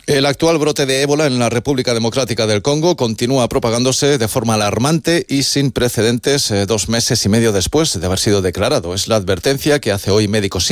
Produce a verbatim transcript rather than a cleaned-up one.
El actual brote de ébola en la República Democrática del Congo continúa propagándose de forma alarmante y sin precedentes eh, dos meses y medio después de haber sido declarado. Es la advertencia que hace hoy Médicos Sin